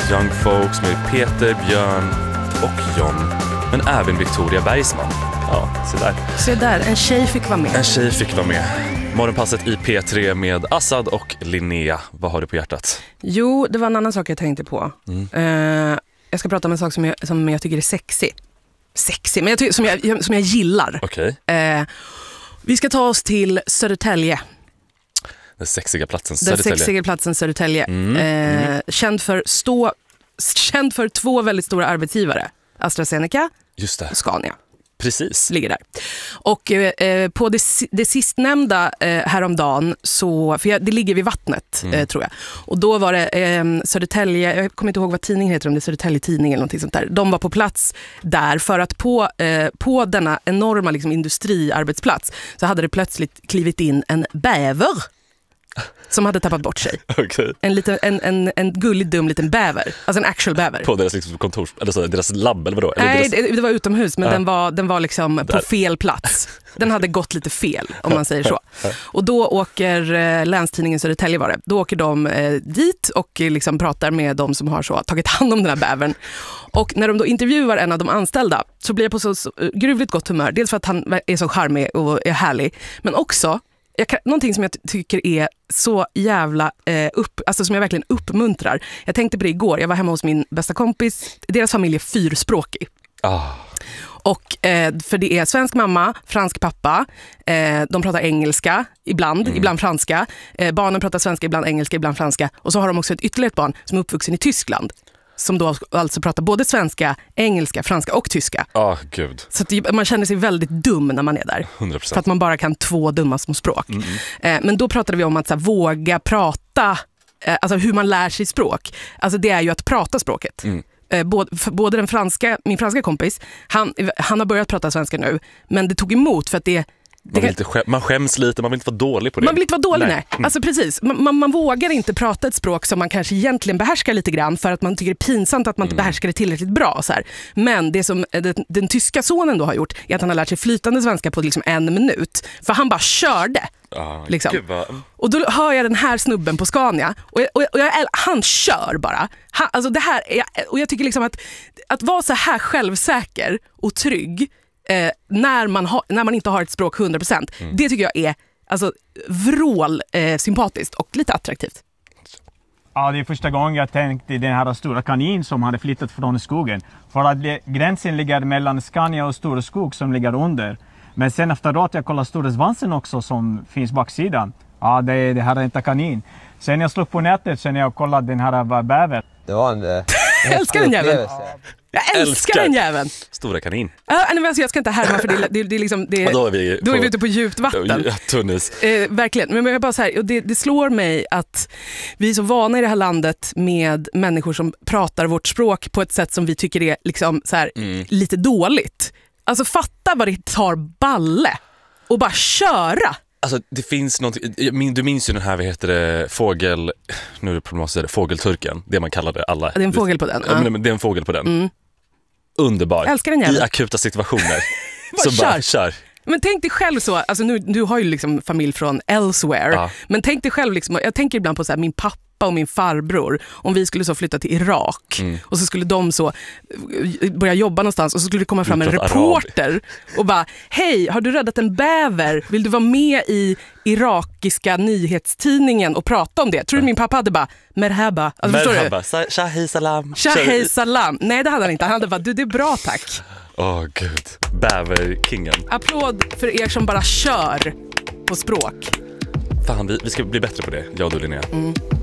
Young Folks med Peter, Björn och John. Men även Victoria Bergsman. Ja, se där, en tjej fick vara med. Morgonpasset i P3 med Assad och Linnea. Vad har du på hjärtat? Jo, det var en annan sak jag tänkte på. Jag ska prata om en sak som jag tycker är sexy, men som jag gillar. Okej. Vi ska ta oss till Södertälje. Den sexiga platsen Södertälje. Känd för 2 väldigt stora arbetsgivare. AstraZeneca och Scania. Precis. Ligger där. Och på det sistnämnda häromdagen, för det ligger vid vattnet tror jag. Och då var det Södertälje, jag kommer inte ihåg vad tidningen heter, om det är Södertälje tidning eller någonting sånt där. De var på plats där för att på denna enorma liksom, industriarbetsplats så hade det plötsligt klivit in en bäver som hade tappat bort sig. Okay. En gullig dum liten bäver. Alltså en actual bäver. På deras liksom, kontor, eller så, deras labb eller vadå? Nej, det var utomhus, men den var liksom på fel plats. Den hade gått lite fel, om man säger så. Och då åker Länstidningen Södertälje var det. Då åker de dit och liksom pratar med de som har så tagit hand om den här bävern. Och när de då intervjuar en av de anställda så blir jag på så gruvligt gott humör. Dels för att han är så charmig och är härlig, men också någonting som jag tycker är så jävla alltså som jag verkligen uppmuntrar. Jag tänkte på det igår. Jag var hemma hos min bästa kompis. Deras familj är 4-språkig. Och för det är svensk mamma, fransk pappa. De pratar engelska ibland franska. Barnen pratar svenska, ibland engelska, ibland franska. Och så har de också ett ytterligare barn som är uppvuxen i Tyskland. Som då alltså pratar både svenska, engelska, franska och tyska. Gud. Så att man känner sig väldigt dum när man är där. 100%. För att man bara kan 2 dumma små språk. Men då pratade vi om att så här, våga prata, alltså hur man lär sig språk. Alltså det är ju att prata språket. Både min franska kompis, han har börjat prata svenska nu, men det tog emot för att man skäms lite, man vill inte vara dålig på det. Man vill inte vara dålig, nej. Alltså precis, man vågar inte prata ett språk som man kanske egentligen behärskar lite grann för att man tycker det är pinsamt att man inte behärskar det tillräckligt bra. Så här. Men det som den tyska sonen då har gjort är att han har lärt sig flytande svenska på liksom 1 minut. För han bara körde. Liksom. Och då hör jag den här snubben på Scania och han kör bara. Alltså det här, och jag tycker liksom att vara så här självsäker och trygg när man inte har ett språk 100%. Det tycker jag är alltså sympatiskt och lite attraktivt. Ja, det är första gången jag tänkte i den här stora kanin som hade flyttat från skogen. För att gränsen ligger mellan Scania och Stora skog som ligger under. Men sen efteråt jag kollade Stora svansen också som finns baksidan. Ja, det här är inte kanin. Sen jag slog på nätet, sen jag kollade den här bäver. Det var jag älskar den jäveln. Jag älskar den jäveln. Stora kanin. Jag ska inte härma för det är liksom då är vi ute på djupt vatten. Verkligen. Men jag bara så här, och det slår mig att vi är så vana i det här landet med människor som pratar vårt språk på ett sätt som vi tycker är liksom så här, lite dåligt. Alltså fatta vad det tar balle och bara köra. Alltså det finns någonting, du minns ju den här, vad heter det, nu är det problematiskt, fågelturken, det man kallade alla. Det är en fågel på den. Men det är en fågel på den. Underbar. Jag älskar den jäveln. I akuta situationer. Så kör. Men tänk dig själv så, alltså nu, du har ju liksom familj från elsewhere, men tänk dig själv liksom, jag tänker ibland på så här, min pappa och min farbror, om vi skulle så flytta till Irak och så skulle de så börja jobba någonstans och så skulle det komma fram en reporter och bara, hej, har du räddat en bäver? Vill du vara med i irakiska nyhetstidningen och prata om det? Tror du min pappa hade bara, merhaba? Alltså, merhaba, shahi salam. Shahi salam. Nej, det hade han inte. Han hade bara, det är bra, tack. Gud. Bäverkingen. Applåd för er som bara kör på språk. Fan, vi ska bli bättre på det, jag och du, Linnea.